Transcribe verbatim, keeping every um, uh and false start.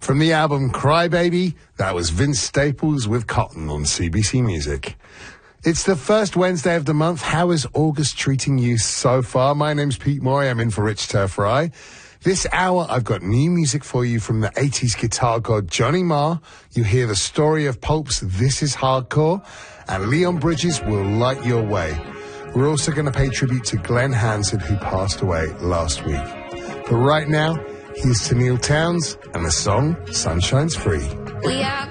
From the album Crybaby, that was Vince Staples with Cotton on C B C Music. It's the first Wednesday of the month. How is August treating you so far? My name's Pete Morey. I'm in for Rich Turfry. This hour, I've got new music for you from the eighties guitar god Johnny Marr. You hear the story of Pulp's This Is Hardcore, and Leon Bridges will light your way. We're also going to pay tribute to Glenn Hansard, who passed away last week. But right now, here's to Neil Towns and the song Sunshine's Free. We are